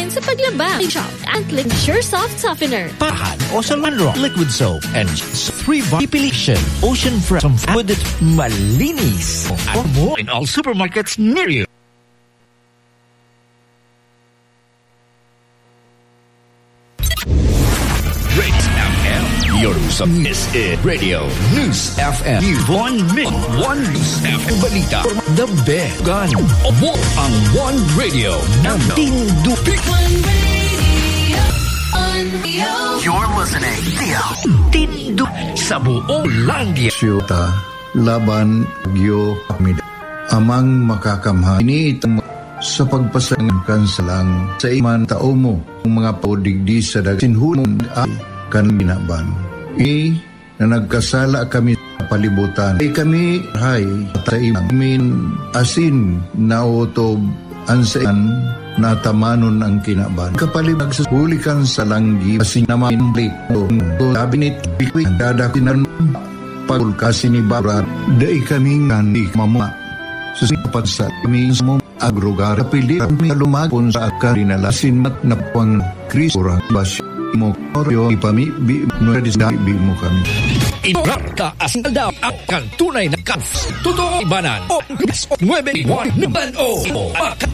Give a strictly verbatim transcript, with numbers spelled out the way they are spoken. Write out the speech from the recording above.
sa paglaba. Shop at Lick Sure Soft Softener. Pahan Ocean Manrock Liquid Soap and three bar Depilation Ocean Fresh with it malinis. At more in all supermarkets near you. Race F M. Your Miss It Radio News F M. One minute, one News F M. Balita. The best gun. Abo ang One Radio. Ang tindupik. One Radio. One Radio. You're listening to Tindu sa buong langya. Siyota, laban, gyo, amida. Amang makakamha. Ini itang sa pagpasangan kansalang sa iman tao mo ang mga paudigdi sa daginhunong ay kan binaban. I na nagkasala kami sa palibutan. Ay kami hay sa imin asin na otob ansaan na tamanon ang kinaban. Kapalib nagsahulikan sa langgi asin naman lito. Labinit bikwi dadakinan pagulkasi ni Barat. Dai kami ngandi mamma. Susipat sa kami sa agrugar pili kami lumagpon sa akan dinalasin at napang krisura basyo mo oryo ipami bi no disda bi mo kami Ibarta asal daw akan tunay na kans totoo ibanan o nine one